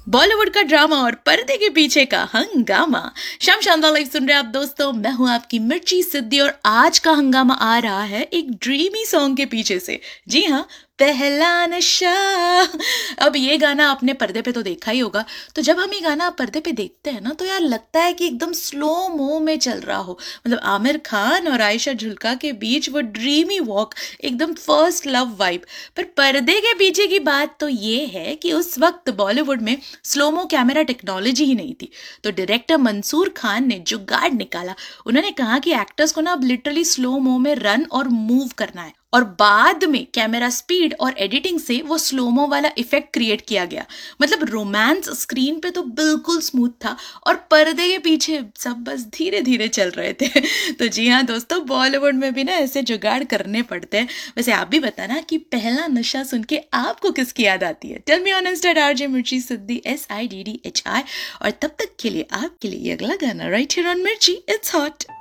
बॉलीवुड का ड्रामा और पर्दे के पीछे का हंगामा। शाम शानदार लाइव सुन रहे हैं आप दोस्तों, मैं हूं आपकी मिर्ची सिद्धि और आज का हंगामा आ रहा है एक ड्रीमी सॉन्ग के पीछे से। जी हाँ, पहला नशा। अब ये गाना आपने पर्दे पे तो देखा ही होगा, तो जब हम ये गाना पर्दे पे देखते हैं ना तो यार लगता है कि एकदम स्लो मो में चल रहा हो। मतलब आमिर खान और आयशा झुल्का के बीच वो ड्रीमी वॉक, एकदम फर्स्ट लव वाइब। पर पर्दे के पीछे की बात तो ये है कि उस वक्त बॉलीवुड में स्लोमो कैमरा टेक्नोलॉजी ही नहीं थी। तो डायरेक्टर मंसूर खान ने जुगाड़ निकाला। उन्होंने कहा कि एक्टर्स को ना अब लिटरली स्लो मो में रन और मूव करना है, और बाद में कैमरा स्पीड और एडिटिंग से वो स्लोमो वाला इफेक्ट क्रिएट किया गया। मतलब रोमांस स्क्रीन पे तो बिल्कुल स्मूथ था और पर्दे के पीछे सब बस धीरे धीरे चल रहे थे। तो जी हाँ दोस्तों, बॉलीवुड में भी ना ऐसे जुगाड़ करने पड़ते हैं। वैसे आप भी बताना कि पहला नशा सुन के आपको किसकी याद आती है। Tell me on Insta RJ मिर्ची सिद्धि SIDDHI। और तब तक के लिए आपके लिए अगला गाना राइट हियर ऑन मिर्ची, इट्स हॉट।